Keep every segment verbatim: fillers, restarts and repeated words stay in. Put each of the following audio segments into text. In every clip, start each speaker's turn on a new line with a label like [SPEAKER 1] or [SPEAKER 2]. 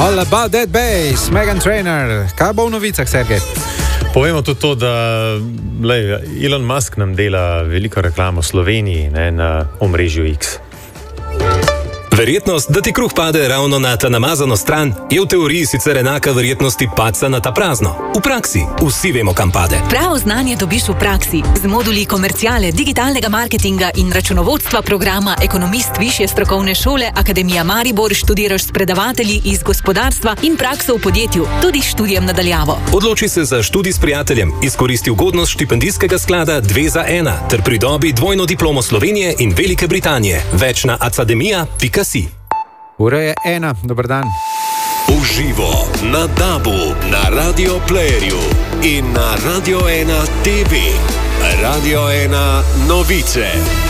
[SPEAKER 1] All about that bass, Meghan Trainor. Kaj bo v novicah, Sergej?
[SPEAKER 2] Povemo tudi to, da lej, Elon Musk nam dela veliko reklamo v Sloveniji, ne, na omrežju X.
[SPEAKER 3] Verjetnost, da ti kruh pade ravno na ta namazano stran, je v teoriji sicer enaka verjetnosti padca na ta prazno. V praksi vsi vemo, kam pade.
[SPEAKER 4] Pravo znanje dobiš v praksi z moduli komerciale, digitalnega marketinga in računovodstva programa Ekonomist Višje strokovne šole Akademija Maribor. Študiraš s predavatelji iz gospodarstva in prakso v podjetju, tudi študijem nadaljavo.
[SPEAKER 3] Odloči se za študij s prijateljem, izkoristi ugodnost štipendijskega sklada dve za ena ter pridobi dvojno diplomo Slovenije in Velike Britanije. Več na academia pika si.
[SPEAKER 1] Ura je ena, dober dan.
[SPEAKER 5] Uživo na Dabu, na Radio Playerju in na Radio ena T V. Radio ena novice.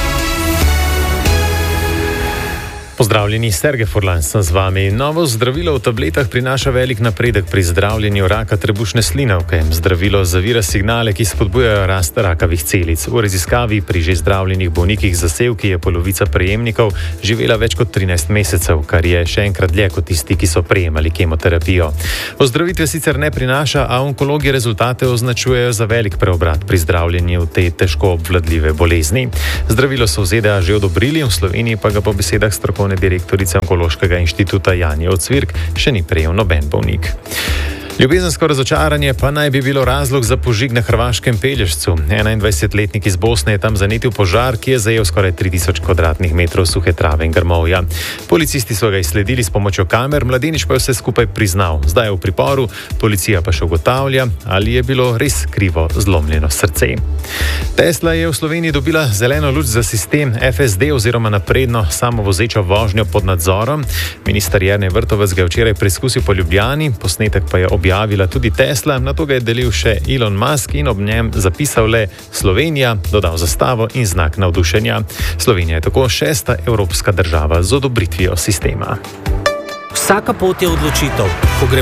[SPEAKER 2] Pozdravljeni, Sergej Furlan sem z vami. Novo zdravilo v tabletah prinaša velik napredek pri zdravljenju raka trebušne slinavke. Zdravilo zavira signale, ki spodbujajo rast rakavih celic. V raziskavi pri že zdravljenih bolnikih z zasevki je polovica prejemnikov živela več kot trinajst mesecev, kar je še enkrat dlje kot tisti, ki so prejemali kemoterapijo. Ozdravitve sicer ne prinaša, a onkologi rezultate označujejo za velik preobrat pri zdravljenju te težko obvladljive bolezni. Zdravilo so v Z D A že odobrili, v Sloveniji pa ga po besedah strokovne direktorice Onkološkega inštituta Janje Ocvirk še ni prejel noben bolnik. Ljubezensko razočaranje pa naj bi bilo razlog za požig na hrvaškem Pelješcu. enaindvajsetletnik iz Bosne je tam zanetil požar, ki je zajel skoraj tri tisoč kvadratnih metrov suhe trave in grmovja. Policisti so ga izsledili s pomočjo kamer, mladenič pa je vse skupaj priznal. Zdaj je v priporu, policija pa še ugotavlja, ali je bilo res krivo zlomljeno srce. Tesla je v Sloveniji dobila zeleno luč za sistem F S D oziroma napredno samovozečo vožnjo pod nadzorom. Minister Jernej Vrtovec ga je včeraj preizkusil po Ljubljani, posnetek pa je objavila tudi Tesla, nato ga je delil še Elon Musk in ob njem zapisal le Slovenija, dodal zastavo in znak navdušenja. Slovenija je tako šesta evropska država z odobritvijo sistema.
[SPEAKER 6] Vsaka pot je odločitev, ko gremo